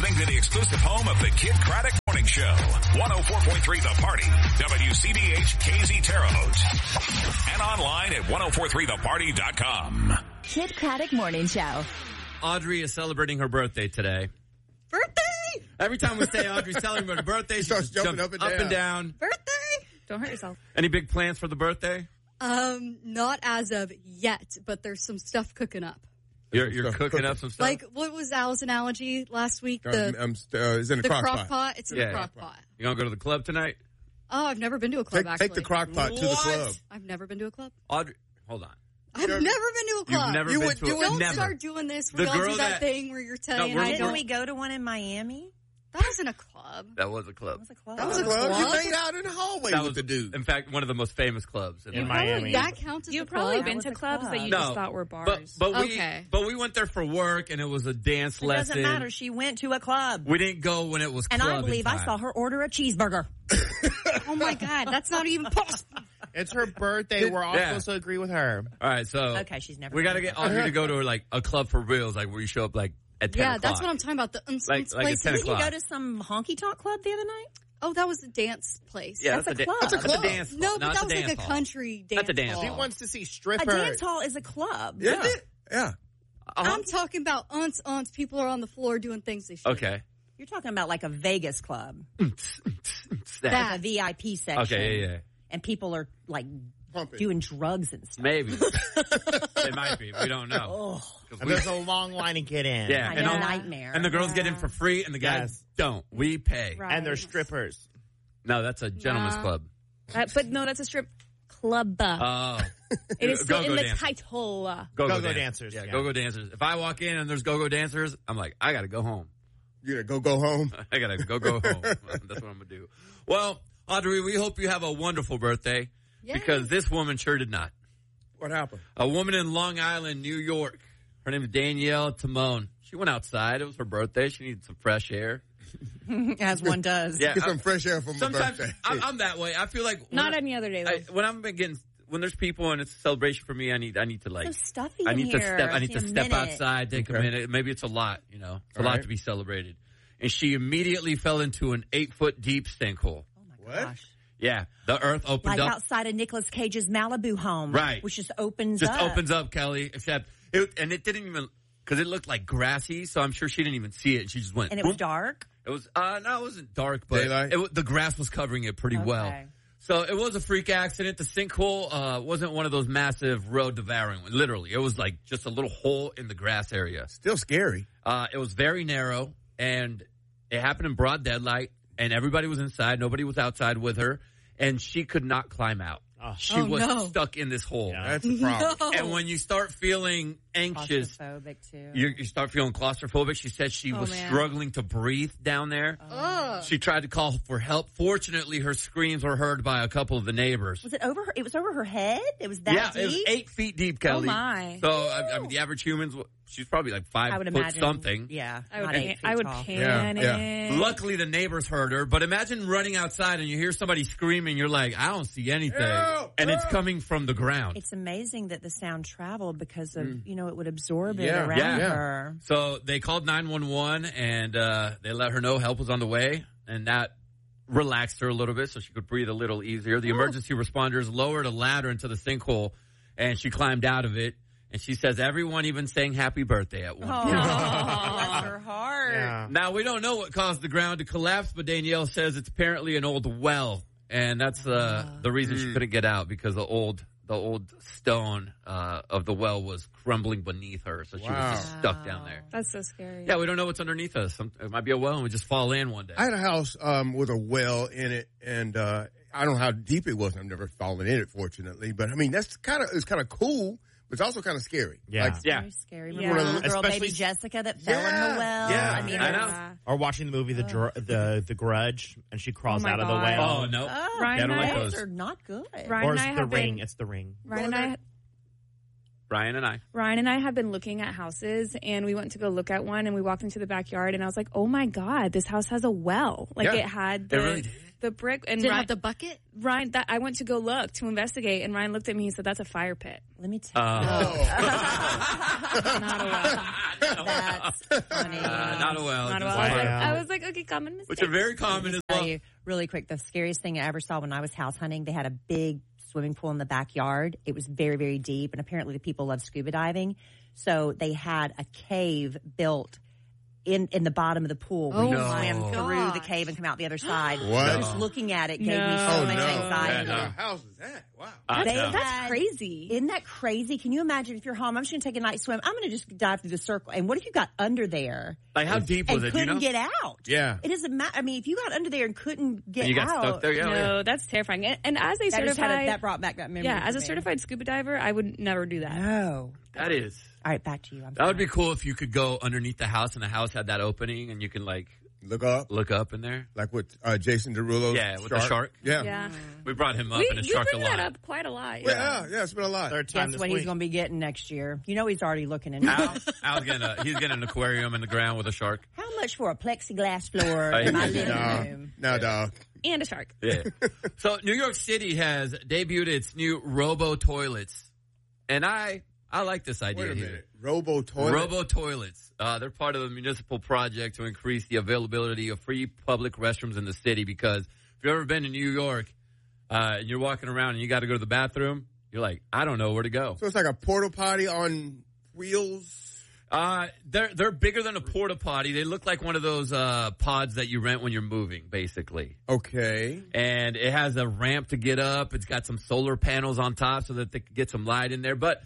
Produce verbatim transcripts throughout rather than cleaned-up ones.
listening to the exclusive home of the Kid Craddock Morning Show. one oh four point three The Party. W C B H K Z Terre Haute. And online at ten forty-three the party dot com. Kid Craddock Morning Show. Audrey is celebrating her birthday today. Birthday! Every time we say Audrey's celebrating her birthday, she starts just jumping jumps up and down. Up and down. Birthday! Don't hurt yourself. Any big plans for the birthday? Um, not as of yet, but there's some stuff cooking up. You're, you're cooking up some stuff? Like, what was Al's analogy last week? Um, The, um, uh, it's in the, the crock, crock pot. pot. It's in Yeah. the crock pot. You gonna go to the club tonight? Oh, I've never been to a club, Take, actually. take the crock pot to the What? club. I've never been to a club. Audrey, hold on. I've never, Never- been to a club. You've never You been would- to you a would Don't never. start doing this. The We're going to girl do that, that- thing where you're telling we're- I we're- don't. Didn't we go to one in Miami? That wasn't a club. That was a club. That was a club. That was a Club, club? you made out in the hallway That with was, the dude. in fact, one of the most famous clubs in, In Miami. Miami. That counts as You've a probably club. been That to was a clubs club. that you No, just thought were bars. But but we Okay. but we went there for work and it was a dance It lesson. doesn't matter. She went to a club. We didn't go when it was And club I believe I time. saw her order a cheeseburger. Oh, my God. That's not even possible. It's her birthday. We're all Yeah. supposed to agree with her. All right, so Okay, she's never we got to been get to Audrey to go to like a club for reals, like where you show up like at ten Yeah, o'clock. that's what I'm talking about. The uns- Like- uns like at places. ten Didn't you o'clock. go to some honky tonk club the other night? Oh, that was the dance place. Yeah, That's that's, a a, da- club. that's, That's a a club. dance. No, but it's that was like dance a hall. country dance That's a dance hall. She hall. wants to see A strippers. dance hall is a club. Isn't it? Yeah. Uh-huh. I'm talking about aunts, aunts. People are on the floor doing things they shouldn't. Okay. You're talking about like a Vegas club. That. A V I P section. Okay, yeah, yeah. And people are like Pumping. doing drugs and stuff. Maybe. It might be. We don't know. Oh, 'Cause And we- there's a long line to get in. yeah, I and, know. all- Nightmare. and the girls get in for free and the guys Yes. don't. We pay. Right. And they're strippers. No, that's a gentleman's Nah. club. Uh, but no, that's a strip club. Oh. It is still Go-go in the dancers. title. Go-go, Go-go dan- dancers, Yeah, yeah. go-go dancers. If I walk in and there's go-go dancers, I'm like, I gotta go home. You gotta go, go home. I gotta go go home. That's what I'm gonna do. Well, Audrey, we hope you have a wonderful birthday Yay. because this woman sure did not. What happened? A woman in Long Island, New York. Her name is Danielle Timone. She went outside. It was her birthday. She needed some fresh air. as one does. Yeah, Get I- some fresh air from my sometimes birthday. I'm, I'm that way. I feel like when Not I- any other day, I, though. when I'm getting when there's people and it's a celebration for me, I need I need to like So stuffy I in need to here. step I need See to a step minute. outside, take a Okay. minute. Maybe it's a lot, you know. It's a All lot right. to be celebrated. And she immediately fell into an eight foot deep sinkhole. Oh my What? gosh. Yeah, the earth opened Like up. outside of Nicolas Cage's Malibu home. Right. Which just opens Just up. opens up, Kelly. Except it, and it didn't even because it looked like grassy, so I'm sure she didn't even see it. She just went. And it was boom. dark. It was uh no, it wasn't dark, but Daylight? it, wa- the grass was covering it pretty well. Okay. So it was a freak accident. The sinkhole uh, wasn't one of those massive road devouring ones. Literally, it was like just a little hole in the grass area. Still scary. Uh, it was very narrow, and it happened in broad daylight, and everybody was inside. Nobody was outside with her, and she could not climb out. Oh. She Oh, was no. stuck in this hole. Yeah. That's the problem. No. And when you start feeling anxious, Claustrophobic too. you, you start feeling claustrophobic. She said she Oh, was man. struggling to breathe down there. Ugh. She tried to call for help. Fortunately, her screams were heard by a couple of the neighbors. Was it over her? It was over her head? It was that yeah, deep? it was eight feet deep, Kelly. Oh, my. So, I, I mean, the average humans, she's probably like five I would foot imagine. something. Yeah. I would, not pan- eight feet I would tall. panic. Yeah, Luckily, the neighbors heard her, but imagine running outside and you hear somebody screaming. You're like, I don't see anything. Help! And it's Help! coming from the ground. It's amazing that the sound traveled because of, you know, it would absorb it Yeah. around Yeah. Yeah. her. So they called nine one one and uh, they let her know help was on the way. And that relaxed her a little bit so she could breathe a little easier. The emergency responders lowered a ladder into the sinkhole and she climbed out of it. And she says everyone even sang happy birthday at one Oh, point. bless her heart. Yeah. Now, we don't know what caused the ground to collapse, but Danielle says it's apparently an old well. And that's uh, the reason she couldn't get out because the old the old stone uh, of the well was crumbling beneath her. So she Wow. was just stuck down there. That's so scary. Yeah, we don't know what's underneath us. Some, it might be a well and we just fall in one day. I had a house um, with a well in it, and uh, I don't know how deep it was. I've never fallen in it, fortunately. But I mean, that's kind of it's kind of cool, but it's also kind of scary. Yeah. Like, Yeah. Very scary. Yeah. Remember the little girl, Especially- baby Jessica, that fell in Yeah. the well? Yeah. I mean, I it know. was- Yeah. Or watching the movie The Dr- the the Grudge, and she crawls Oh my out of the God. well. Oh, no. Oh, Ryan Yeah, I don't and like I, those. those are not good. Ryan Or and is I it the have ring? been, It's the ring. Ryan and I, Ryan and I. Ryan and I have been looking at houses, and we went to go look at one, and we walked into the backyard, and I was like, "Oh my God, this house has a well!" Like Yeah. it had the, It really did. the brick, and Did it Ryan, have the bucket? Ryan. That I went to go look to investigate, and Ryan looked at me. He said, "That's a fire pit, Let me tell Uh, not a well." That's funny. Uh, not a well. Not a just well. I was like, Wow. I was like, okay, common mistake. Which are very common as Tell well. you really quick, the scariest thing I ever saw when I was house hunting, they had a big swimming pool in the backyard. It was very, very deep, and apparently the people love scuba diving. So they had a cave built in, in the bottom of the pool where Oh you No. swam through gosh. the cave and come out the other side. What? Just looking at it gave me No. so Oh, much no. anxiety. Yeah, no. What house is that? Wow. Uh, They no. That's had- crazy. Isn't that crazy? Can you imagine if you're home? I'm just going to take a night swim. I'm going to just dive through the circle. And what if you got under there Like, how deep was and it? Do you couldn't know? get out? Yeah. It doesn't matter. I mean, if you got under there and couldn't get And you got out, stuck there? Yeah. no, yeah. that's terrifying. And, and as a that, just had certified, a, that brought back that memory. yeah, as for a me. certified scuba diver, I would never do that. No. That is. All right, back to you. I'm That would sorry. be cool if you could go underneath the house and the house had that opening and you can, like, Look up. look up in there. Like with uh, Jason Derulo. Yeah, with the shark. Yeah. Yeah, We brought him up we, and it you sharked a bring lot. that up quite a lot. Yeah, yeah, it's been a lot. Third time Guess this what week. he's going to be getting next year. You know he's already looking into Al, it. Al's gonna, he's getting an aquarium in the ground with a shark. How much for a plexiglass floor Oh, in my yeah. living No, room? no, dog. and a shark. Yeah. So New York City has debuted its new robo toilets, and I I like this idea Wait a here. minute. Robo toilet. Robo toilets. Uh, they're part of the municipal project to increase the availability of free public restrooms in the city. Because if you've ever been to New York uh, and you're walking around and you got to go to the bathroom, you're like, I don't know where to go. So it's like a porta potty on wheels. Uh, they're they're bigger than a porta potty. They look like one of those uh, pods that you rent when you're moving, basically. Okay. And it has a ramp to get up. It's got some solar panels on top so that they can get some light in there. But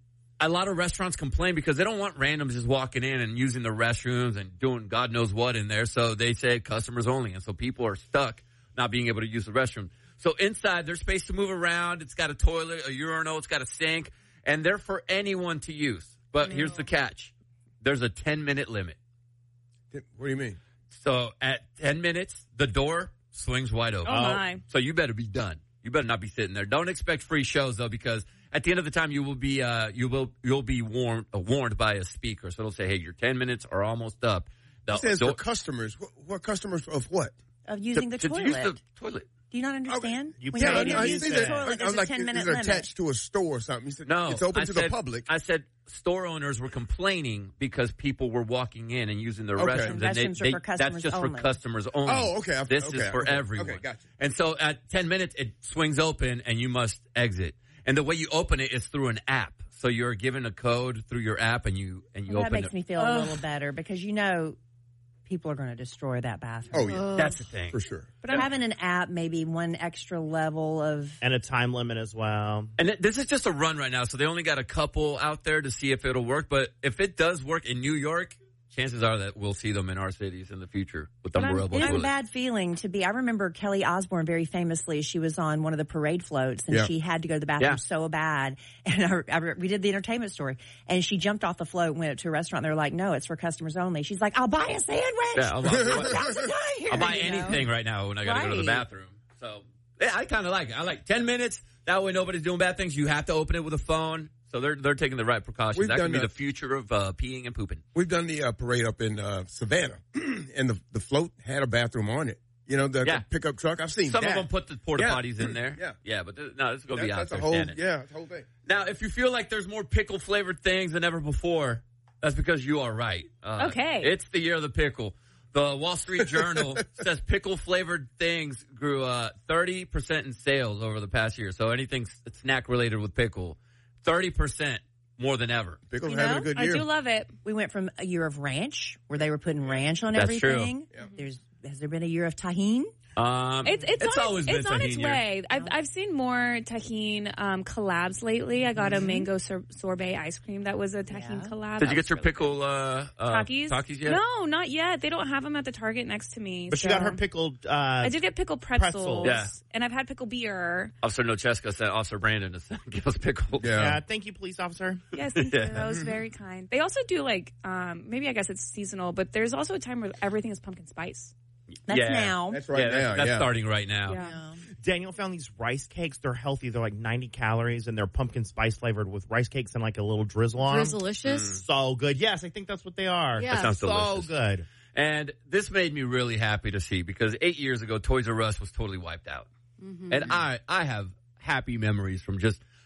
a lot of restaurants complain because they don't want randoms just walking in and using the restrooms and doing God knows what in there. So they say customers only. And so people are stuck not being able to use the restroom. So inside, there's space to move around. It's got a toilet, a urinal. It's got a sink. And they're for anyone to use. But here's the catch. There's a ten-minute limit. What do you mean? So at ten minutes, the door swings wide open. Oh, my. So you better be done. You better not be sitting there. Don't expect free shows though, because at the end of the time you will be uh, you will you'll be warned uh, warned by a speaker. So it'll say, "Hey, your ten minutes are almost up." The It says door- for customers. What, what customers of what? Of using to, the to toilet. use the toilet. Do you not understand? You When pay you're to in use your it. using I the said- toilet, I'm there's a like, ten minute is it limit. attached to a store or something? You said No, it's open I to said, the public. I said store owners were complaining because people were walking in and using their Okay. restrooms. And they, Restrooms are they- for that's customers just only. for customers only. Oh, okay. I- This okay, is for okay, everyone. okay, gotcha. And so at ten minutes, it swings open and you must exit. And the way you open it is through an app. So you're given a code through your app and you and you Well, that open makes it. me feel a little better because you know people are going to destroy that bathroom. Oh yeah, That's the thing. for sure. But having an app, maybe one extra level of And a time limit as well. And th- this is just a run right now, so they only got a couple out there to see if it'll work. But if it does work in New York, chances are that we'll see them in our cities in the future with the But I'm- robo It is a toilets. bad feeling to be. I remember Kelly Osbourne very famously. She was on one of the parade floats, and Yeah. she had to go to the bathroom Yeah. so bad. And I, I, we did the entertainment story, and she jumped off the float and went up to a restaurant. They're like, "No, it's for customers only." She's like, "I'll buy a sandwich. Yeah, I'll, I'll, How's it going here?" I'll buy You know? anything right now when I got to go to the Right. bathroom. So yeah, I kind of like it. I like ten minutes. That way nobody's doing bad things. You have to open it with a phone. So they're they're taking the right precautions. We've that could done be that. the future of uh, peeing and pooping. We've done the uh, parade up in uh, Savannah, and the the float had a bathroom on it. You know, the, Yeah. the pickup truck. I've seen Some that. of them put the porta Yeah. potties in there. Yeah. yeah, but th- no, this is gonna That- be out that's there a whole, standing. yeah, it's a whole thing. Now, if you feel like there's more pickle flavored things than ever before, that's because you are right. Uh, Okay. It's the year of the pickle. The Wall Street Journal says pickle flavored things grew uh, thirty percent in sales over the past year. So anything snack related with pickle, thirty percent more than ever. Pickle's You having know, a good I year. do love it. We went from a year of ranch, where they were putting ranch on That's true. everything. There's has there been a year of tahine? Um, It's it's, on, always its, it's been on its tahini year. way. I've I've seen more tahine um, collabs lately. I got Mm-hmm. a mango sor- sorbet ice cream that was a tahine Yeah. collab. Did That you was get your really pickle uh, uh, Takis? Takis yet? No, not yet. They don't have them at the Target next to me. But so. you got her pickled. Uh, I did get pickled pretzels. pretzels. Yeah. And I've had pickled beer. Officer Nocheska sent Officer Brandon to send, give us pickles. Yeah. yeah. Thank you, police officer. Yes, thank you. Yeah. That was very kind. They also do like, um, maybe I guess it's seasonal, but there's also a time where everything is pumpkin spice. That's Yeah. now. That's right yeah, that's, now. that's yeah. starting right now. Yeah. Daniel found these rice cakes. They're healthy. They're like ninety calories, and they're pumpkin spice flavored with rice cakes and like a little drizzle on 'em. Drizzleicious. So good. Yes, I think that's what they are. Yeah. That sounds So delicious. good. And this made me really happy to see because eight years ago, Toys R Us was totally wiped out. And I, I have happy memories from just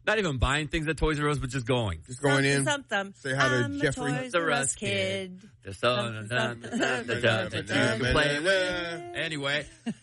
Not even buying things at Toys R Us, but just going. Just going in. Something, something. Say hi to I'm Jeffrey. A Toys The R Russ Us kid. Just so- Something, something, that you can play with. Anyway,